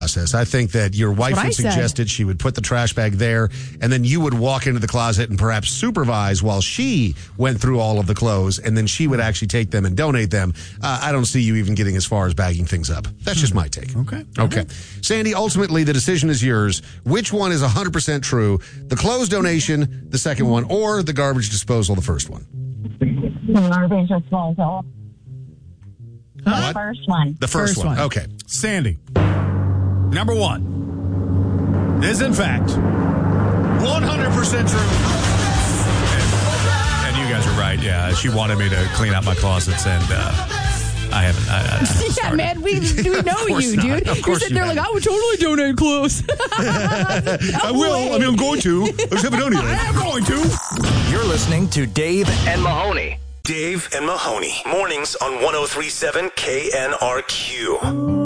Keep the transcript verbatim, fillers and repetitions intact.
process. I think that your wife what had I said. suggested she would put the trash bag there, and then you would walk into the closet and perhaps supervise while she went through all of the clothes, and then she would actually take them and donate them. Uh, I don't see you even getting as far as bagging things up. That's just my take. Okay. Okay. Sandy, ultimately, the decision is yours. Which one is one hundred percent true? The clothes donation, the second one, or the garbage disposal, the first one? Garbage disposal. Huh? The first one. The first, First one. one. Okay. Sandy, number one is, in fact, one hundred percent true. And, and you guys are right. Yeah, she wanted me to clean out my closets, and uh, I haven't. I, I haven't Yeah, started. man, we, we know course you, not. dude. Of You're course sitting you there like, haven't. I would totally donate clothes. I will. I mean, I'm going to. I just haven't done it yet. I'm going to. You're listening to Dave and Mahoney. Dave and Mahoney. Mornings on one oh three point seven K N R Q.